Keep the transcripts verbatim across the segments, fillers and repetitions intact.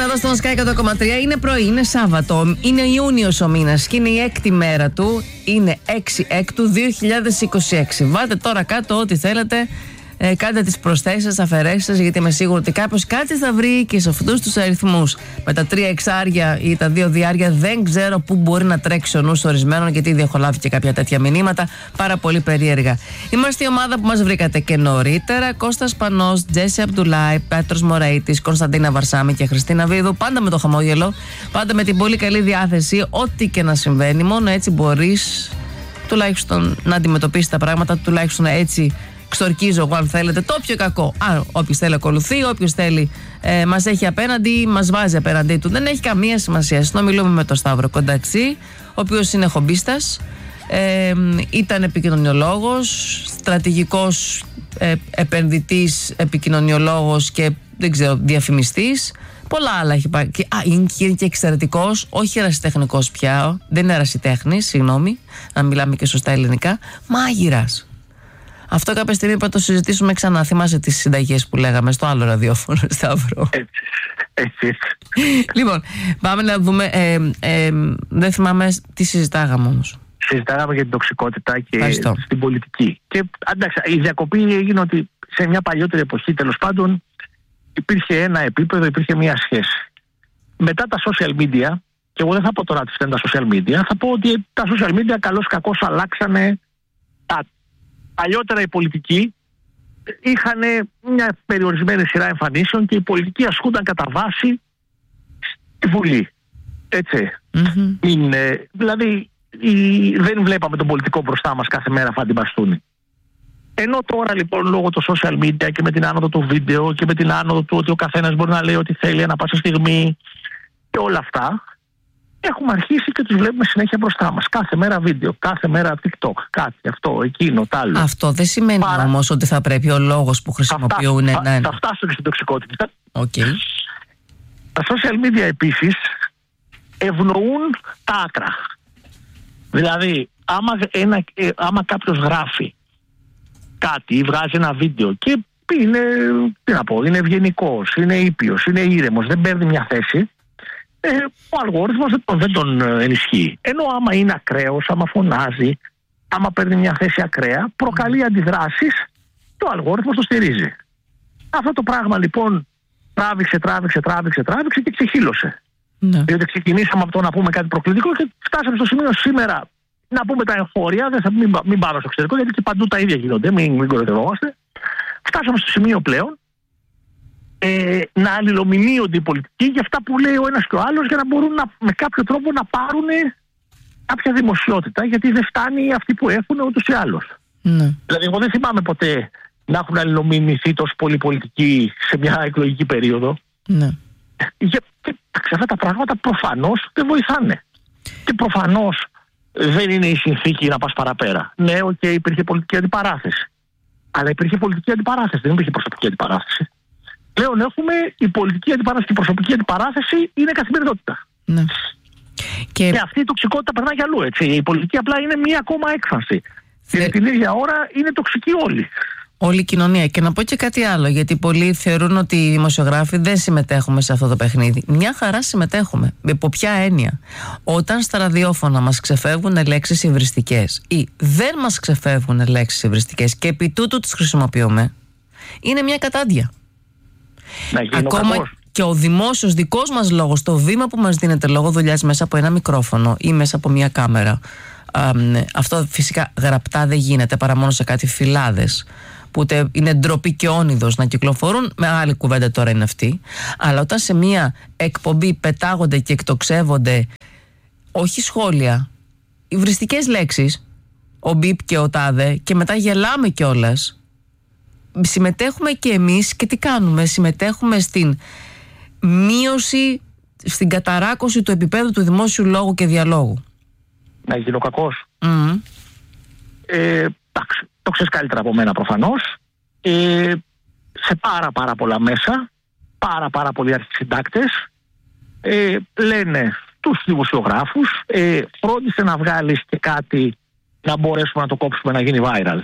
Χριστίνα εδώ στο Sky εκατό κόμμα τρία. Είναι πρωί, είναι Σάββατο, είναι Ιούνιος ο μήνας και είναι η έκτη μέρα του. Είναι έξι Έκτου δύο χιλιάδες είκοσι έξι. Βάλτε τώρα κάτω ό,τι θέλετε. Ε, κάντε τις προσθέσεις, αφαιρέσεις σας, γιατί είμαι σίγουρη ότι κάποιος κάτι θα βρει και σε αυτούς τους αριθμούς. Με τα τρία εξάρια ή τα δύο διάρια δεν ξέρω πού μπορεί να τρέξει ο νους ορισμένων, γιατί ήδη έχω λάβει και κάποια τέτοια μηνύματα πάρα πολύ περίεργα. Είμαστε η ομάδα που μας βρήκατε και νωρίτερα. Κώστας Πανός, Τζέσι Αμπτουλάη, Πέτρος Μωραΐτης, Κωνσταντίνα Βαρσάμη και Χριστίνα Βίδου. Πάντα με το χαμόγελο, πάντα με την πολύ καλή διάθεση, ό,τι και να συμβαίνει. Μόνο έτσι μπορείς τουλάχιστον να αντιμετωπίσεις τα πράγματα, τουλάχιστον έτσι. Ξορκίζω εγώ, αν θέλετε, το πιο κακό. Αν όποιος θέλει ακολουθεί, όποιος θέλει ε, μας έχει απέναντι, μας βάζει απέναντί του. Δεν έχει καμία σημασία. Συνομιλούμε με τον Σταύρο Κονταξή, ο οποίος είναι χομπίστας, ε, ήταν επικοινωνιολόγος, στρατηγικός ε, επενδυτής, επικοινωνιολόγος και δεν ξέρω, διαφημιστής. Πολλά άλλα έχει πάει. Α, είναι και εξαιρετικός, όχι ερασιτεχνικός πια. Δεν είναι ερασιτέχνης, συγγνώμη, να μιλάμε και σωστά ελληνικά. Μάγειρας. Αυτό κάποια στιγμή πρέπει να το συζητήσουμε ξανά. Θυμάσαι τις συνταγές που λέγαμε στο άλλο ραδιόφωνο, Σταύρο? Έτσι, έτσι. Λοιπόν, πάμε να δούμε. Ε, ε, δεν θυμάμαι τι συζητάγαμε όμως. Συζητάγαμε για την τοξικότητα και Ευχαριστώ. στην πολιτική. Και εντάξει, η διακοπή έγινε ότι σε μια παλιότερη εποχή, τέλος πάντων, υπήρχε ένα επίπεδο, υπήρχε μια σχέση. Μετά τα social media, και εγώ δεν θα πω τώρα τι φταίνουν τα social media, θα πω ότι τα social media καλώς κακώς αλλάξανε τα. Παλιότερα οι πολιτικοί είχαν μια περιορισμένη σειρά εμφανίσεων και οι πολιτικοί ασκούνταν κατά βάση στη Βουλή. Έτσι. Mm-hmm. Είναι, δηλαδή η, δεν βλέπαμε τον πολιτικό μπροστά μας κάθε μέρα φαντιμπαστούνι. Ενώ τώρα λοιπόν λόγω των social media και με την άνοδο του βίντεο και με την άνοδο του ότι ο καθένας μπορεί να λέει ό,τι θέλει ανά πάσα στιγμή και όλα αυτά, έχουμε αρχίσει και τους βλέπουμε συνέχεια μπροστά μας. Κάθε μέρα βίντεο, κάθε μέρα TikTok, κάτι, αυτό, εκείνο, τ' άλλο. Αυτό δεν σημαίνει Παρα... όμως ότι θα πρέπει ο λόγος που χρησιμοποιούν θα, να είναι. Θα φτάσω και στην τοξικότητα. Okay. Τα social media επίσης ευνοούν τα άκρα. Δηλαδή, άμα, ένα, ε, άμα κάποιος γράφει κάτι ή βγάζει ένα βίντεο και είναι, τι να πω, είναι ευγενικός, είναι ήπιος, είναι ήρεμος, δεν παίρνει μια θέση, Ε, ο αλγόριθμος δεν τον, δεν τον ενισχύει. Ενώ άμα είναι ακραίος, άμα φωνάζει, άμα παίρνει μια θέση ακραία, προκαλεί αντιδράσεις και ο αλγόριθμος το στηρίζει. Αυτό το πράγμα λοιπόν τράβηξε, τράβηξε, τράβηξε, τράβηξε και ξεχύλωσε. Ναι. Διότι ξεκινήσαμε από το να πούμε κάτι προκλητικό και φτάσαμε στο σημείο σήμερα να πούμε τα εγχώρια, δεν θα, μην, μην πάμε στο εξωτερικό, γιατί και παντού τα ίδια γίνονται, μην, μην κοροϊδευόμαστε. Φτάσαμε στο σημείο πλέον Ε, να αλληλομηνύονται οι πολιτικοί για αυτά που λέει ο ένας και ο άλλος, για να μπορούν να, με κάποιο τρόπο να πάρουν κάποια δημοσιότητα, γιατί δεν φτάνει αυτοί που έχουν ούτως ή άλλως. Ναι. Δηλαδή εγώ δεν θυμάμαι ποτέ να έχουν αλληλομηνηθεί τόσο πολλοί πολιτικοί σε μια εκλογική περίοδο. Ναι. Γιατί αυτά τα πράγματα προφανώς δεν βοηθάνε. Και προφανώς δεν είναι η συνθήκη να πας παραπέρα. Ναι, οκ, okay, υπήρχε πολιτική αντιπαράθεση. Αλλά υπήρχε πολιτική αντιπαράθεση, δεν υπήρχε προσωπική αντιπαράθεση. Πλέον έχουμε η πολιτική αντιπαράθεση και η προσωπική αντιπαράθεση είναι καθημερινότητα. Ναι. Και... και αυτή η τοξικότητα περνάει για αλλού, έτσι. Η πολιτική απλά είναι μία ακόμα έκφραση. Θε... Και την ίδια ώρα είναι τοξική όλοι. Όλη η κοινωνία. Και να πω και κάτι άλλο, γιατί πολλοί θεωρούν ότι οι δημοσιογράφοι δεν συμμετέχουμε σε αυτό το παιχνίδι. Μια χαρά συμμετέχουμε. Από ποια έννοια? Όταν στα ραδιόφωνα μας ξεφεύγουν λέξεις υβριστικές ή δεν μας ξεφεύγουν λέξεις υβριστικές και επί τούτου τις χρησιμοποιούμε, είναι μια κατάντια. Ακόμα και ο δημόσιος δικός μας λόγος, το βήμα που μας δίνεται λόγω δουλειάς μέσα από ένα μικρόφωνο ή μέσα από μια κάμερα, α, αυτό φυσικά γραπτά δεν γίνεται παρά μόνο σε κάτι φυλάδες που ούτε είναι ντροπή και όνειδος να κυκλοφορούν, με άλλη κουβέντα τώρα είναι αυτή. Αλλά όταν σε μια εκπομπή πετάγονται και εκτοξεύονται όχι σχόλια, υβριστικές λέξεις, ο μπιπ και ο τάδε, και μετά γελάμε κιόλας, συμμετέχουμε και εμείς και τι κάνουμε? Συμμετέχουμε στην μείωση, στην καταράκωση του επίπεδου του δημόσιου λόγου και διαλόγου. Να γίνω κακός. Mm. Ε, εντάξει, το ξέρεις καλύτερα από μένα προφανώς. Ε, σε πάρα πάρα πολλά μέσα, πάρα πάρα πολλοί αρχισυντάκτες ε, λένε τους δημοσιογράφους, ε, φρόντισε να βγάλεις και κάτι να μπορέσουμε να το κόψουμε να γίνει viral.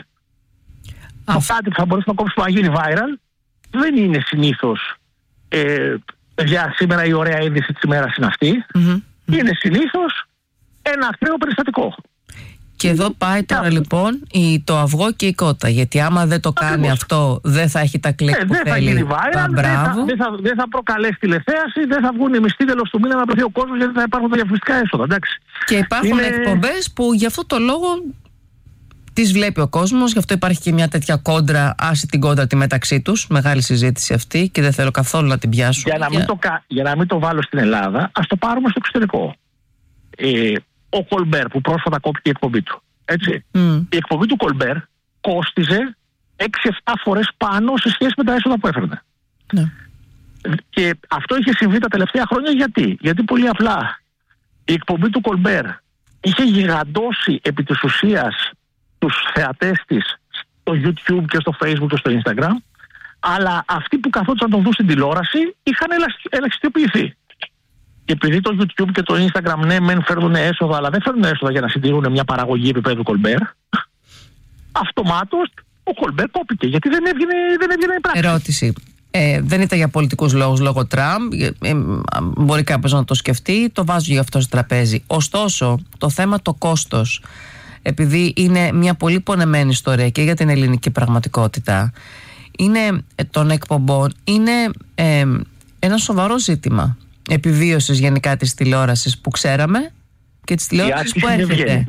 Το κάτι που θα μπορέσουμε να κόψουμε να γίνει viral δεν είναι συνήθως ε, παιδιά, σήμερα η ωραία είδηση της ημέρας είναι αυτή, mm-hmm. είναι συνήθως ένα ακραίο περιστατικό. Και εδώ πάει τώρα yeah. λοιπόν η, το αυγό και η κότα. Γιατί άμα δεν το κάνει Ακριβώς. αυτό, δεν θα έχει τα κλικ ε, που δεν θέλει. Θα γίνει viral, δεν, θα, δεν, θα, δεν θα προκαλέσει τηλεθέαση, δεν θα βγουν οι μισθοί τέλος του μήνα να βρεθεί ο κόσμος, γιατί θα υπάρχουν τα διαφημιστικά έσοδα. Εντάξει. Και υπάρχουν είναι... εκπομπές που γι' αυτό το λόγο τις βλέπει ο κόσμος, γι' αυτό υπάρχει και μια τέτοια κόντρα, άσε την κόντρα τη μεταξύ τους. Μεγάλη συζήτηση αυτή και δεν θέλω καθόλου να την πιάσω. Για να μην, για... Το, για να μην το βάλω στην Ελλάδα, ας το πάρουμε στο εξωτερικό. Ε, ο Κολμπέρ που πρόσφατα κόπηκε η εκπομπή του. Έτσι. Mm. Η εκπομπή του Κολμπέρ κόστιζε έξι εφτά φορές πάνω σε σχέση με τα έσοδα που έφερνε. Mm. Και αυτό είχε συμβεί τα τελευταία χρόνια γιατί. Γιατί πολύ απλά η εκπομπή του Κολμπέρ είχε γιγαντώσει επί της ουσίας τους θεατές της στο YouTube και στο Facebook και στο Instagram, αλλά αυτοί που καθόντουσαν να τον δουν στην τηλεόραση είχαν ελαχιστοποιηθεί. Και επειδή το YouTube και το Instagram ναι μεν φέρνουν έσοδα, αλλά δεν φέρνουν έσοδα για να συντηρούν μια παραγωγή επίπεδου Κολμπέρ, αυτομάτως ο Κολμπέρ κόπηκε, γιατί δεν έβγαινε, δεν έβγαινε η πράξη. Ερώτηση. Ε, δεν ήταν για πολιτικούς λόγους λόγω Τραμπ, ε, ε, μπορεί κάποιος να το σκεφτεί, το βάζω για αυτό στο τραπέζι. Ωστόσο, το θέμα το κόστος, επειδή είναι μια πολύ πονεμένη ιστορία και για την ελληνική πραγματικότητα, είναι ε, των εκπομπών, είναι ε, ένα σοβαρό ζήτημα επιβίωσης γενικά της τηλεόρασης που ξέραμε και της τηλεόρασης που έρχεται.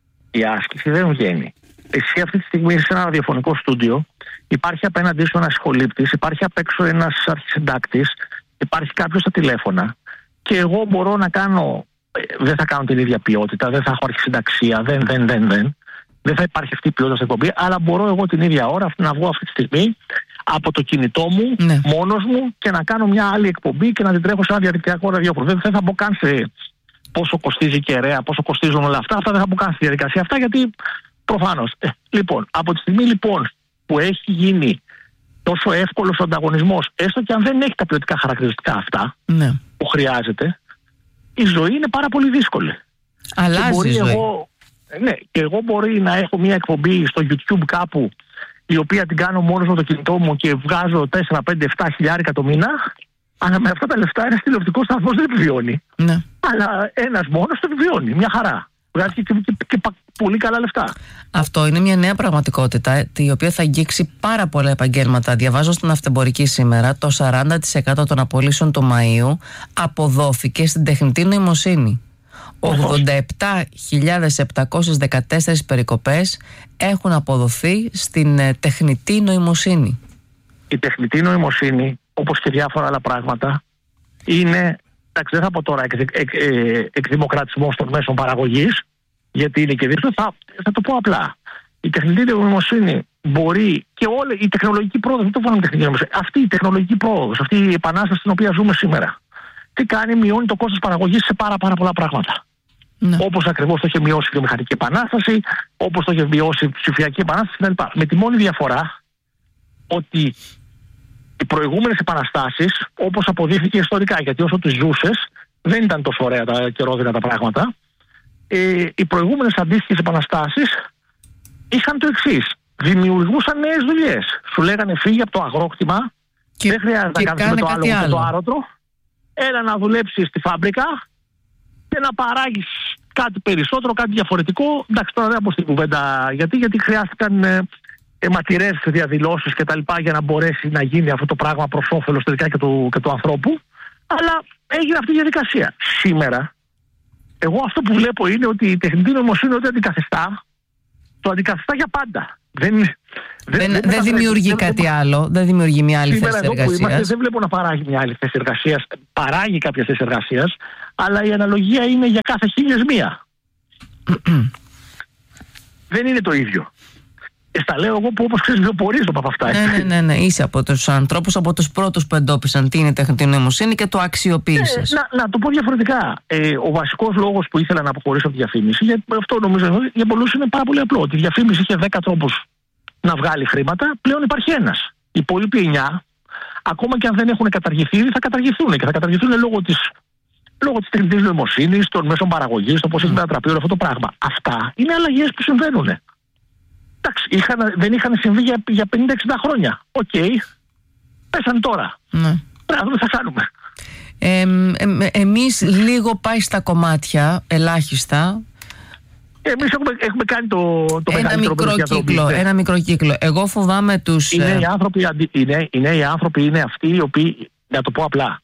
Η άσκηση δεν βγαίνει. Εσύ αυτή τη στιγμή είσαι σε ένα ραδιοφωνικό στούντιο, υπάρχει απέναντί σου ένας σχολήπτης, υπάρχει απ' έξω ένας αρχισυντάκτης, υπάρχει κάποιος στα τηλέφωνα και εγώ μπορώ να κάνω, δεν θα κάνω την ίδια ποιότητα, δεν θα έχω αρχισυνταξία, δεν, δεν, δεν, δεν. Δεν θα υπάρχει αυτή η ποιότητα στην εκπομπή, αλλά μπορώ εγώ την ίδια ώρα να βγω αυτή τη στιγμή από το κινητό μου, ναι. μόνος μου και να κάνω μια άλλη εκπομπή και να την τρέχω σε ένα διαδικτυακό ραδιόφωνο. Δεν, δεν θα μπω καν σε πόσο κοστίζει η κεραία, πόσο κοστίζουν όλα αυτά. Αυτά δεν θα μπω καν στη διαδικασία αυτά, γιατί προφανώς. Ε, λοιπόν, από τη στιγμή λοιπόν που έχει γίνει τόσο εύκολος ο ανταγωνισμός, έστω και αν δεν έχει τα ποιοτικά χαρακτηριστικά αυτά ναι. που χρειάζεται, η ζωή είναι πάρα πολύ δύσκολη. Αλλάζει η ζωή. Εγώ, ναι, και εγώ μπορεί να έχω μια εκπομπή στο YouTube κάπου, η οποία την κάνω μόνος με το κινητό μου και βγάζω τέσσερα, πέντε, επτά χιλιάρικα το μήνα, αλλά με αυτά τα λεφτά ένας τηλεοπτικός σταθμός δεν επιβιώνει. Ναι. Αλλά ένας μόνος το επιβιώνει. Μια χαρά. Βγάζει και, και, και, και πολύ καλά λεφτά. Αυτό είναι μια νέα πραγματικότητα, η οποία θα αγγίξει πάρα πολλά επαγγέλματα. Διαβάζω στην Αυτεμπορική σήμερα, το σαράντα τοις εκατό των απολύσεων του Μαΐου αποδόθηκε στην τεχνητή νοημοσύνη. ογδόντα επτά χιλιάδες επτακόσιες δεκατέσσερις περικοπές έχουν αποδοθεί στην ε, τεχνητή νοημοσύνη. Η τεχνητή νοημοσύνη, όπως και διάφορα άλλα πράγματα, είναι, εντάξει, δεν θα πω τώρα εκ, εκ, εκ, εκδημοκρατισμός των μέσων παραγωγής, γιατί είναι και δύσκολο, θα, θα το πω απλά. Η τεχνητή νοημοσύνη μπορεί και όλη η τεχνολογική πρόοδος, δεν το βάλουμε τεχνητή νοημοσύνη, αυτή η τεχνολογική πρόοδος, αυτή η επανάσταση στην οποία ζούμε σήμερα, τι κάνει, μειώνει το κόστος παραγωγής σε πάρα, πάρα πολλά πράγματα. Ναι. Όπως ακριβώς το είχε μειώσει η βιομηχανική επανάσταση, όπως το είχε μειώσει η ψηφιακή επανάσταση κτλ. Με τη μόνη διαφορά ότι οι προηγούμενες επαναστάσεις, όπως αποδείχθηκε ιστορικά, γιατί όσο τις ζούσες δεν ήταν τόσο ωραία τα καιρόδινα τα πράγματα, ε, οι προηγούμενες αντίστοιχες επαναστάσεις είχαν το εξής. Δημιουργούσαν νέες δουλειές. Σου λέγανε φύγει από το αγρόκτημα, και, δεν χρειάζεται να κάνεις με το άλλο και το άρωτρο. Έλα να δουλέψεις στη φάμπρικα και να παράγεις κάτι περισσότερο, κάτι διαφορετικό. Εντάξει, τώρα δεν πω στην κουβέντα γιατί, γιατί χρειάστηκαν ε, ε, ματηρές διαδηλώσεις και τα λοιπά για να μπορέσει να γίνει αυτό το πράγμα προς όφελος τελικά και του, και του ανθρώπου. Αλλά έγινε αυτή η διαδικασία. Σήμερα, εγώ αυτό που βλέπω είναι ότι η τεχνητή νοημοσύνη ότι αντικαθιστά, το αντικαθιστά για πάντα. Δεν, δεν, δεν, δεν, δεν δημιουργεί δεν, κάτι δεν, άλλο, δεν δημιουργεί μια άλλη θέση εργασίας. Δεν βλέπω να παράγει μια άλλη θέση εργασίας. Παράγει κάποιες θέσεις εργασίας, αλλά η αναλογία είναι για κάθε χίλιες μία. Δεν είναι το ίδιο. Και στα λέω εγώ που όπως ξέρεις βιοπορίζομαι από αυτά. Ναι, ναι, ναι, ναι. Είσαι από τους ανθρώπους, από τους πρώτους που εντόπισαν τι είναι τεχνητή νοημοσύνη και το αξιοποίησες. Ε, να, να το πω διαφορετικά. Ε, ο βασικός λόγος που ήθελα να αποχωρήσω από τη διαφήμιση, γιατί αυτό νομίζω για πολλούς είναι πάρα πολύ απλό. Ότι η διαφήμιση είχε δέκα τρόπους να βγάλει χρήματα, πλέον υπάρχει ένας. Οι υπόλοιποι εννιά, ακόμα και αν δεν έχουν καταργηθεί, θα καταργηθούν. Και θα καταργηθούν λόγω της, λόγω της τεχνητής νοημοσύνης, των μέσων παραγωγής, το πώς έχει μετατραπεί όλο αυτό το πράγμα. Αυτά είναι αλλαγές που συμβαίνουν. Εντάξει, είχαν, δεν είχαν συμβεί για, για πενήντα εξήντα χρόνια. Οκ, okay. Πέσαν τώρα. Ναι. Πρέπει να δούμε τι θα κάνουμε. Ε, ε, εμείς λίγο πάει στα κομμάτια, ελάχιστα. Εμείς έχουμε, έχουμε κάνει το, το ένα μεγαλύτερο μικρό κύκλο, ένα μικρό κύκλο. Εγώ φοβάμαι τους... Οι νέοι άνθρωποι, οι νέοι, οι νέοι άνθρωποι είναι αυτοί οι οποίοι, να το πω απλά,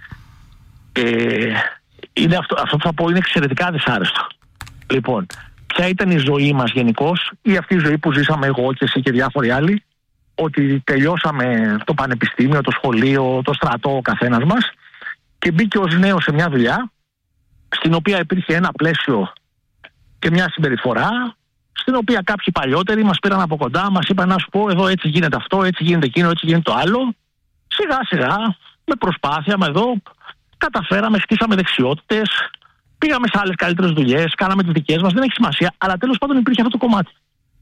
ε, είναι αυτό, αυτό που θα πω είναι εξαιρετικά δυσάρεστο. Λοιπόν, ποια ήταν η ζωή μας γενικώς, ή αυτή η ζωή που ζήσαμε εγώ και εσύ και διάφοροι άλλοι, ότι τελειώσαμε το πανεπιστήμιο, το σχολείο, το στρατό ο καθένας μας και μπήκε ως νέος σε μια δουλειά στην οποία υπήρχε ένα πλαίσιο και μια συμπεριφορά, στην οποία κάποιοι παλιότεροι μας πήραν από κοντά, μας είπαν να σου πω εδώ έτσι γίνεται αυτό, έτσι γίνεται εκείνο, έτσι γίνεται το άλλο. Σιγά σιγά, με προσπάθεια, με εδώ, καταφέραμε, χτίσαμε δεξιότητες, πήγαμε σε άλλες καλύτερες δουλειές, κάναμε τις δικές μας, δεν έχει σημασία, αλλά τέλος πάντων υπήρχε αυτό το κομμάτι.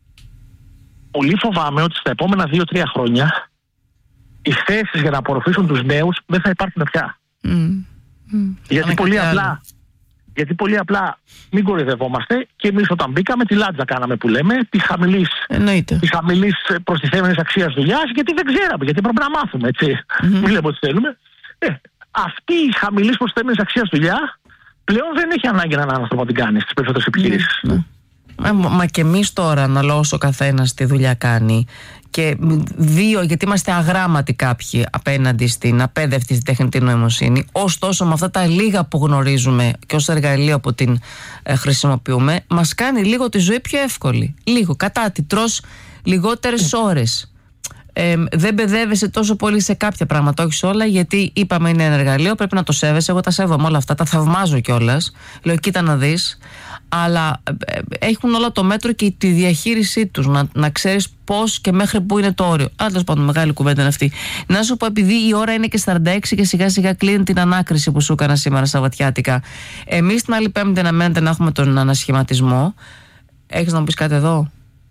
Πολύ φοβάμαι ότι στα επόμενα δύο τρία χρόνια οι θέσεις για να απορροφήσουν τους νέους δεν θα υπάρχουν πια. Mm. Mm. Γιατί, πολύ απλά, γιατί πολύ απλά μην κοροϊδευόμαστε και εμείς όταν μπήκαμε τη λάτζα κάναμε που λέμε, τη χαμηλής, τη χαμηλής προστιθέμενης αξίας δουλειάς, γιατί δεν ξέραμε, γιατί πρέπει να μάθουμε, έτσι. Mm-hmm. Μην λέμε ότι θέλουμε. Ε, αυτή η χαμηλής προστιθέμενης αξίας δουλειά πλέον δεν έχει ανάγκη να έναν άνθρωπο την κάνει στις περισσότερες επιχειρήσεις. Mm-hmm. Μα, μα και εμείς τώρα να όσο ο καθένας τη δουλειά κάνει. Και δύο, γιατί είμαστε αγράμματοι κάποιοι απέναντι στην απέδευτη στην τεχνητή νοημοσύνη. Ωστόσο, με αυτά τα λίγα που γνωρίζουμε και ως εργαλείο που την ε, χρησιμοποιούμε, μας κάνει λίγο τη ζωή πιο εύκολη. Λίγο. Κατά τη τρως λιγότερες ώρες. Ε, δεν παιδεύεσαι τόσο πολύ σε κάποια πράγματα, όχι σε όλα, γιατί είπαμε είναι ένα εργαλείο, πρέπει να το σέβεσαι. Εγώ τα σέβομαι όλα αυτά, τα θαυμάζω κιόλας. Λέω, κοίτα να δεις. Αλλά έχουν όλο το μέτρο και τη διαχείρισή τους. Να, να ξέρεις πώς και μέχρι πού είναι το όριο. Άλλως πάντων, μεγάλη κουβέντα είναι αυτή. Να σου πω, επειδή η ώρα είναι και σαράντα έξι και σιγά σιγά κλείνει την ανάκριση που σου έκανα σήμερα Σαββατιάτικα. Εμείς την άλλη Πέμπτη αναμένεται να έχουμε τον ανασχηματισμό. Έχεις να μου πεις κάτι εδώ?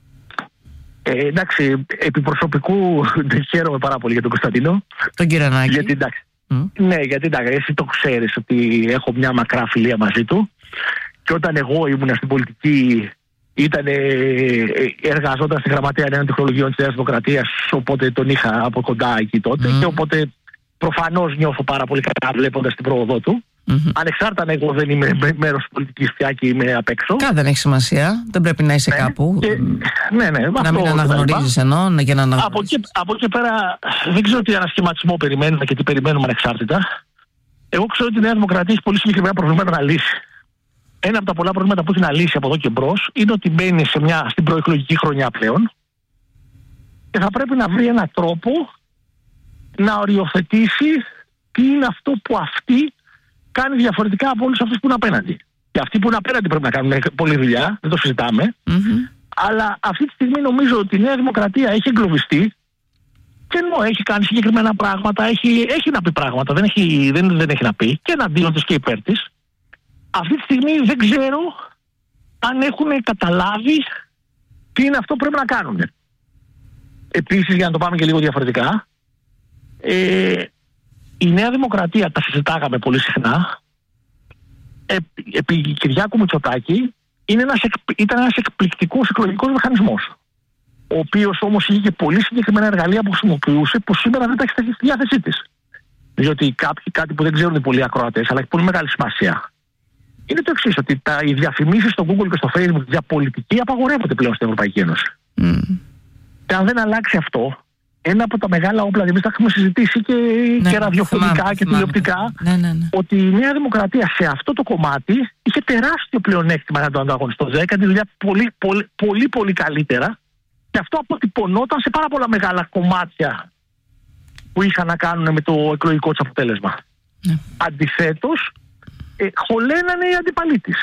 Ε, εντάξει, επί προσωπικού δεν χαίρομαι πάρα πολύ για τον Κωνσταντίνο. Τον Κυρανάκη. Γιατί εντάξει. Mm. Ναι, γιατί εντάξει, εσύ το ξέρεις ότι έχω μια μακρά φιλία μαζί του. Και όταν εγώ ήμουν στην πολιτική, ήταν, ε, εργαζόταν στη Γραμματεία Νέων Τεχνολογιών της Νέας Δημοκρατίας, οπότε τον είχα από κοντά εκεί τότε. Mm. Και οπότε προφανώς νιώθω πάρα πολύ καλά βλέποντας την πρόοδό του. Mm-hmm. Ανεξάρτητα αν εγώ δεν είμαι μέρος της πολιτικής πια και είμαι απ' έξω. Κάτι δεν έχει σημασία. Δεν πρέπει να είσαι ναι, κάπου. Και, ναι, ναι, να αυτό, μην αναγνωρίζεις ενώ για να αναγνωρίζεις. Από εκεί, από εκεί πέρα δεν ξέρω τι ανασχηματισμό περιμένουμε και τι περιμένουμε ανεξάρτητα. Εγώ ξέρω ότι η Νέα Δημοκρατία έχει πολύ συγκεκριμένα προβλήματα να λύσει. Ένα από τα πολλά προβλήματα που έχει να λύσει από εδώ και μπρος είναι ότι μπαίνει σε μια, στην προεκλογική χρονιά πλέον και θα πρέπει να βρει έναν τρόπο να οριοθετήσει τι είναι αυτό που αυτή κάνει διαφορετικά από όλους αυτούς που είναι απέναντι. Και αυτοί που είναι απέναντι πρέπει να κάνουν πολλή δουλειά, δεν το συζητάμε. Mm-hmm. Αλλά αυτή τη στιγμή νομίζω ότι η Νέα Δημοκρατία έχει εγκλωβιστεί και ενώ έχει κάνει συγκεκριμένα πράγματα, έχει, έχει να πει πράγματα, δεν έχει, δεν, δεν έχει να πει και εναντίον της και υπέρ της. Αυτή τη στιγμή δεν ξέρω αν έχουν καταλάβει τι είναι αυτό που πρέπει να κάνουν. Επίσης, για να το πάμε και λίγο διαφορετικά, ε, η Νέα Δημοκρατία, τα συζητάγαμε πολύ συχνά, ε, επί Κυριάκου Μητσοτάκη είναι ένας, ήταν ένας εκπληκτικός εκλογικός μηχανισμός, ο οποίος όμως είχε και πολύ συγκεκριμένα εργαλεία που χρησιμοποιούσε που σήμερα δεν τα έχει στη διάθεσή της. Διότι κάποιοι, κάτι που δεν ξέρουν οι πολλοί ακροατές, αλλά έχει πολύ μεγάλη σημασία, είναι το εξής, ότι τα, οι διαφημίσεις στο Google και στο Facebook για πολιτική απαγορεύονται πλέον στην Ευρωπαϊκή Ένωση. Mm. Και αν δεν αλλάξει αυτό, ένα από τα μεγάλα όπλα, εμείς τα έχουμε συζητήσει και, ναι, και ραδιοφωνικά και τηλεοπτικά, ναι, ναι, ναι. ότι η Νέα Δημοκρατία σε αυτό το κομμάτι είχε τεράστιο πλεονέκτημα να το ανταγωνιστεί. Έκανε τη δουλειά πολύ, πολύ, πολύ, πολύ καλύτερα και αυτό αποτυπωνόταν σε πάρα πολλά μεγάλα κομμάτια που είχαν να κάνουν με το εκλογικό της αποτέλεσμα. Ναι. Αντιθέτως, Ε, χωλένανε οι αντιπαλοί της.